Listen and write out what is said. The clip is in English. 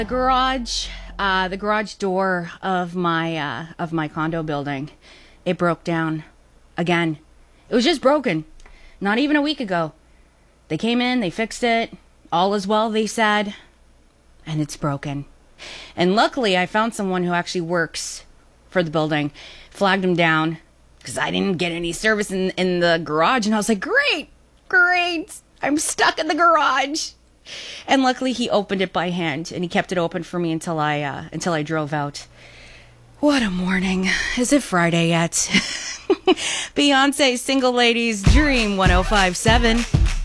The garage door of my condo building, it broke down again. It was just broken, not even a week ago. They came in, they fixed it, all is well, they said, and it's broken. And luckily, I found someone who actually works for the building, flagged him down because I didn't get any service in the garage, and I was like, great, I'm stuck in the garage. And luckily he opened it by hand, and he kept it open for me until I drove out. What a morning. Is it Friday yet? Beyonce, Single Ladies Dream 105.7.